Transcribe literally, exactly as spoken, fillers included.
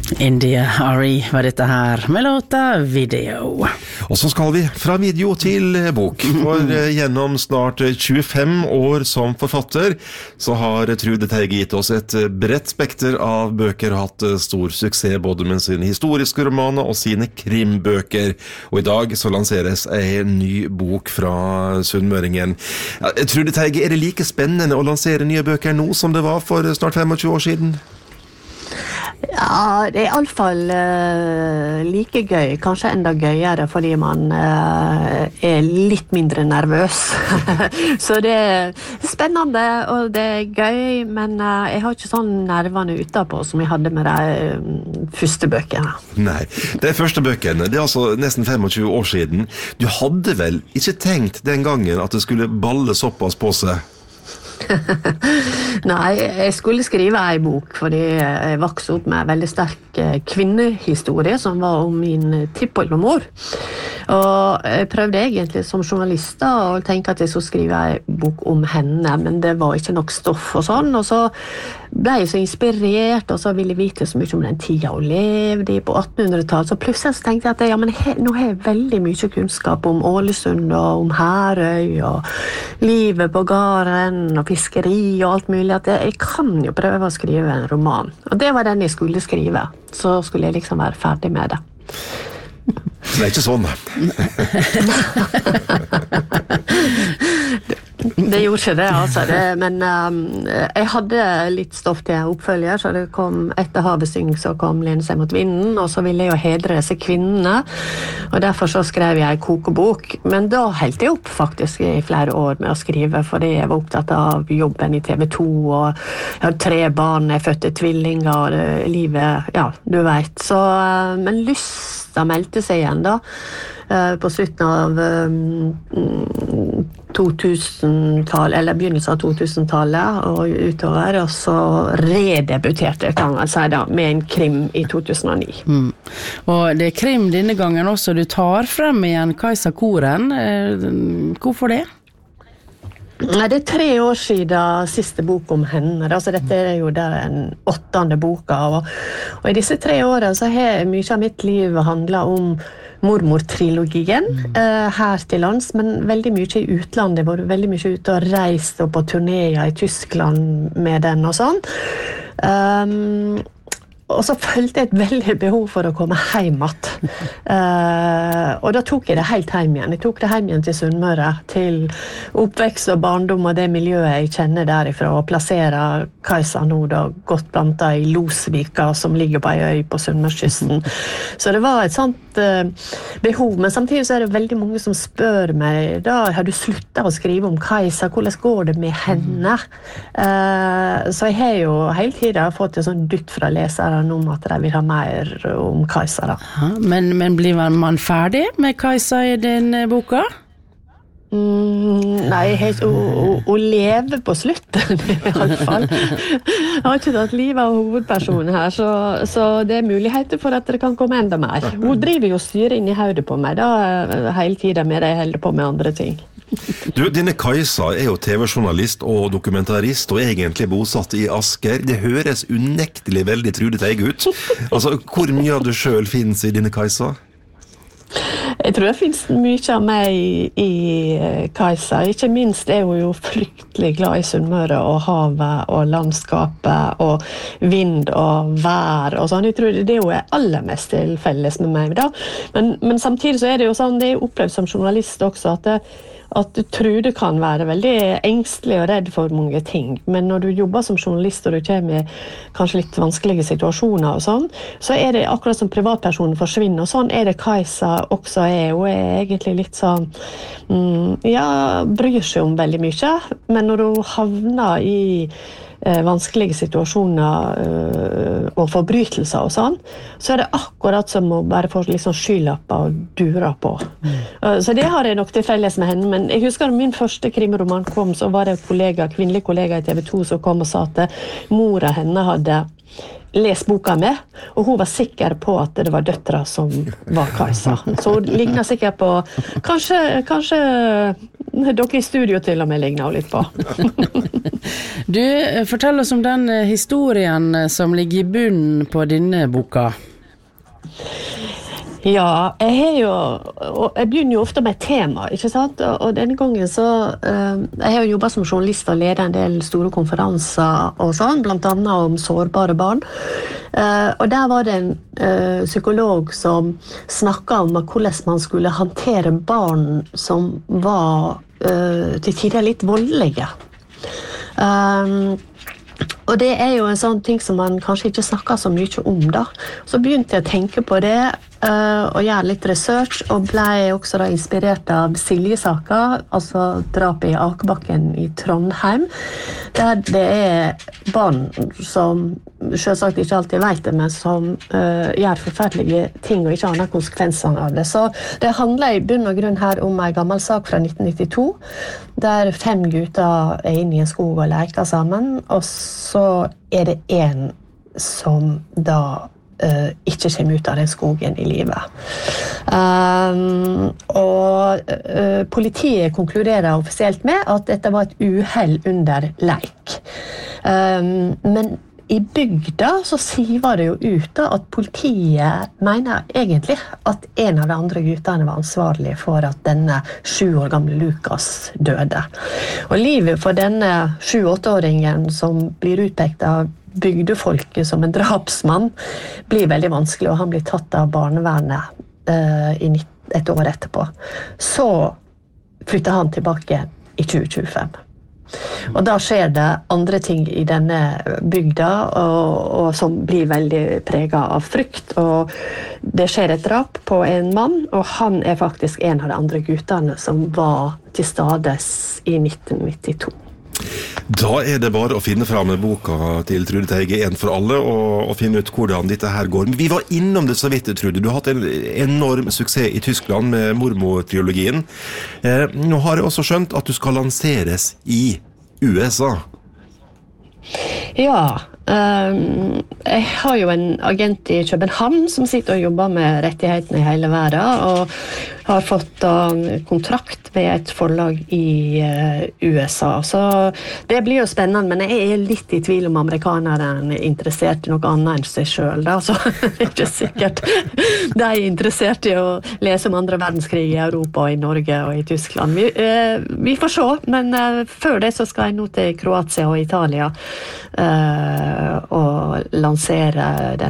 India Arie var dette her med låta Video. Og så skal vi fra video til bok. For gjennom snart tjuefem år som forfatter, så har Trude Teige gitt oss et bredt spekter av bøker og hatt stor suksess både med sine historiske romaner og sine krimbøker. Og i dag så lanseres en ny bok fra Sunnmøringen. Trude Teige, er det like spennende å lansere nye bøker nå som det var for snart tjuefem år siden? Ja, det er i alle fall uh, like gøy, kanskje enda gøyere, fordi man uh, er litt mindre nervøs. Så det er spennende, og det er gøy, men uh, jeg har ikke sånn nervene utapå som jeg hadde med de uh, første bøkene. Nei, de første bøkene, det er altså nesten tjuefem år siden. Du hadde vel ikke tenkt den gangen at det skulle balle såpass på seg? Nei, jeg skulle skrive en bok fordi jeg vokste opp med en veldig sterk kvinnehistorie som var om min tippoldemor. Og jeg prøvde egentlig som journalist å tenke at jeg skulle skrive en bok om henne, men det var ikke nok stoff og sånn, og så ble jeg så inspirert, og så ville jeg vite så mye om den tida hun levde i på attenhundretallet, så plutselig så tenkte jeg at ja, men he, nå har jeg veldig mye kunnskap om Ålesund og om Herøy og livet på gården og fiskeri og alt mulig, at jeg, jeg kan jo prøve å skrive en roman. Og det var den jeg skulle skrive. Så skulle jeg liksom være ferdig med det. Det er ikke sånn. Det gjorde ikke det, altså. Det, men um, jeg hadde litt stoff til en oppfølger, så det kom etter Havet syng, så kom Lene seg mot vinden, og så ville jeg jo hedre disse kvinnene, og derfor så skrev jeg en kokebok. Men da heldte jeg opp faktisk i flere år med å skrive, fordi jeg var opptatt av jobben i T V to, og jeg hadde tre barn, jeg fødte tvillinger, og det, livet, ja, du vet. Så, men lysta meldte seg igjen da, på slutten av um, to-tusen-tallet, eller begynnelsen av to-tusen-tallet og utover, og så redebuterte, kan man si da, med en krim i to tusen og ni. Mm. Og det er krim denne gangen også, du tar frem igjen Kajsa Koren. Hvorfor det? Nei, det er tre år siden siste bok om henne. Altså, dette er jo den åttende boka, og, og i disse tre årene så har mye av mitt liv handlet om mormor-trilogien eh, her til lands, men veldig mye i utlandet, hvor veldig mye ute og reist og på turnéer i Tyskland med den og sånn. Um, og så følte jeg et veldig behov for å komme hjem igjen. Uh, og da tok jeg det helt hjem igjen. Jeg tok det hjem igjen til Sunnmøre, til oppvekst og barndom og det miljøet jeg kjenner derifra, og plasserer Kajsa nå da godt plantet i Losvika, som ligger på en øy på Sunnmørskysten. Så det var et sånt uh, behov, men samtidig så er det veldig mange som spør meg, da har du sluttet å skrive om Kajsa, hvordan går det med henne? Uh, så jeg har jo hele tiden fått en sånn dytt fra lesere om at de vil ha mer om Kajsa da. Ja, men, men blir man ferdig med Kajsa i den boka? Mm, nei, helt, å, å, å leve på slutten i alle fall. Jeg har ikke tatt livet av hovedpersonen her, så, så det er muligheter for at det kan komme enda mer. Hun driver jo styrer inn i hodet på meg da, hele tiden med det jeg holder på med andre ting. Du, denne Kajsa er jo T V-journalist og dokumentarist, og egentlig bosatt i Asker. Det høres unektelig veldig Trude Teige ut. Altså, hvor mye av du selv finnes i denne Kajsa? Jeg tror det finnes mye av meg i, i Kajsa. Ikke minst er hun jo fryktelig glad i Sunnmøre og havet og landskapet og vind og vær og sånn. Jeg tror det hun er aller mest til felles med meg da. Men, men samtidig så er det jo sånn, det er opplevd som journalist også, at det, at du tror det kan være veldig engstelig og redd for mange ting, men når du jobber som journalist og du kommer med kanskje litt vanskelige situasjoner og sånn, så er det akkurat som privatpersonen forsvinner, og sånn er det Kajsa også er, og er egentlig litt sånn, mm, ja, bryr seg om veldig mye, men når du havner i eh, vanskelige situasjoner eh, og forbrytelser og sånn, så er det akkurat som å bare få liksom skylapper og dura på. Mm. Uh, så det har jeg nok til felles med henne, men jeg husker da min første krimroman kom, så var det en kollega, kvinnelig kollega i T V to som kom og sa at mora henne hadde lest boka med, og hun var sikker på at det var døtre som var Kajsa. Så hun lignet sikkert på kanskje, kanskje dere i studio til og med ligner litt på. Du, fortell oss om den historien som ligger i bunnen på denne boka. Ja, jeg har jo, og jeg begynner jo ofte med et tema, ikke sant? Og denne gangen så, uh, jeg har jo jobbet som journalist og ledet en del store konferanser og sånn, blant annet om sårbare barn. Uh, og der var det en uh, psykolog som snakket om hvordan man skulle håndtere barn som var uh, til tider litt voldelige. Um, Og det er jo en sånn ting som man kanskje ikke snakker så mye om da. Så begynte jeg å tenke på det, uh, og gjøre litt research, og ble også da inspirert av Silje-saken, altså drapet i Akebakken i Trondheim, der det er barn som selvsagt ikke alltid vet det, men som uh, gjør forferdelige ting og ikke aner konsekvensene av det. Så det handler i bunn og grunn her om en gammel sak fra nitten nittito, der fem gutter er inne i en skog og leker sammen, og så er det en som da uh, ikke kommer ut av den skogen i livet. Um, og uh, politiet konkluderer offisielt med at dette var et uhell under leik. Um, men i bygda så siver det jo ut da at politiet mener egentlig at en av de andre guttene var ansvarlig for at denne sju år gamle Lukas døde. Og livet for denne sju-åtte-åringen som blir utpekt av bygdefolket som en drapsmann blir veldig vanskelig, og han blir tatt av barnevernet uh, i et år etterpå. Så flytter han tilbake i tjue tjuefem. Og da skjer det andre ting i denne bygda og, og som blir veldig preget av frykt, og det skjer et drap på en mann, og han er faktisk en av de andre guttene som var til stades i nitten nittito. Da er det bare å finne fram med boka til Trude Teige, En for alle, og, og finne ut hvordan dette her går. Vi var innom det så vidt, Trude. Du har hatt en enorm suksess i Tyskland med Mormor-trilogien. Eh, nå har jeg også skjønt at du skal lanseres i U S A. Ja, um, jeg har jo en agent i København som sitter og jobber med rettighetene i hele verden, og har fått uh, kontrakt ved et forlag i uh, U S A. Så det blir jo spennende, men jeg er litt i tvil om amerikanerne er interessert i noe annet enn seg selv. Da. Så det er ikke sikkert de er interessert i å lese om andre verdenskrig i Europa og i Norge og i Tyskland. Vi, uh, vi får se, men uh, før det så skal jeg nå til Kroatia og Italia uh, og lansere den